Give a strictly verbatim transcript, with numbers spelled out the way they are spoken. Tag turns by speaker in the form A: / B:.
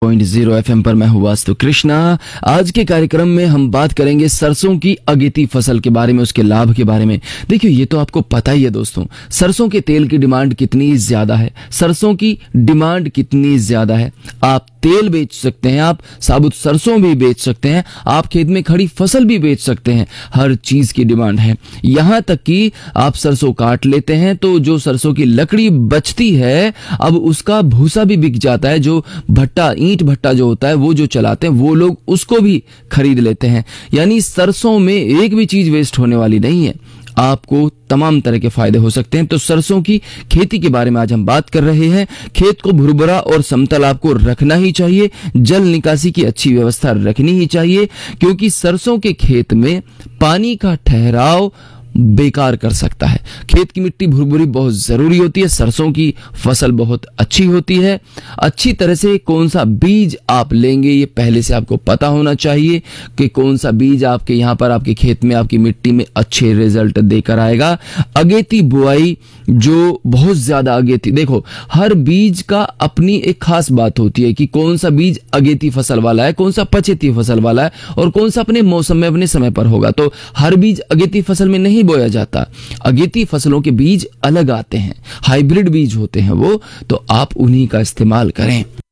A: Point zero FM पर मैं हूँ वास्तु कृष्णा। आज के कार्यक्रम में हम बात करेंगे सरसों की अगेती फसल के बारे में, उसके लाभ के बारे में। देखिए, ये तो आपको पता ही है दोस्तों, सरसों के तेल की डिमांड कितनी ज्यादा है। सरसों की डिमांड कितनी ज्यादा है। आप तेल बेच सकते हैं, आप साबुत सरसों भी बेच सकते हैं, आप खेत में खड़ी फसल भी बेच सकते हैं। हर चीज की डिमांड है। यहां तक कि आप सरसों काट लेते हैं तो जो सरसों की लकड़ी बचती है, अब उसका भूसा भी बिक जाता है। जो भट्टा, ईंट भट्टा जो होता है, वो जो चलाते हैं वो लोग उसको भी खरीद लेते हैं। यानी सरसों में एक भी चीज वेस्ट होने वाली नहीं है। आपको तमाम तरह के फायदे हो सकते हैं। तो सरसों की खेती के बारे में आज हम बात कर रहे हैं। खेत को भुरभुरा और समतल आपको रखना ही चाहिए। जल निकासी की अच्छी व्यवस्था रखनी ही चाहिए, क्योंकि सरसों के खेत में पानी का ठहराव बेकार कर सकता है। खेत की मिट्टी भुरभुरी बहुत जरूरी होती है। सरसों की फसल बहुत अच्छी होती है। अच्छी तरह से कौन सा बीज आप लेंगे, ये पहले से आपको पता होना चाहिए कि कौन सा बीज आपके यहाँ पर, आपके खेत में, आपकी मिट्टी में अच्छे रिजल्ट देकर आएगा। अगेती बुआई, जो बहुत ज्यादा अगेती, देखो हर बीज का अपनी एक खास बात होती है कि कौन सा बीज अगेती फसल वाला है, कौन सा पछेती फसल वाला है, और कौन सा अपने मौसम में, अपने समय पर होगा। तो हर बीज अगेती फसल में नहीं बोया जाता। अगेती फसलों के बीज अलग आते हैं, हाइब्रिड बीज होते हैं वो, तो आप उन्हीं का इस्तेमाल करें।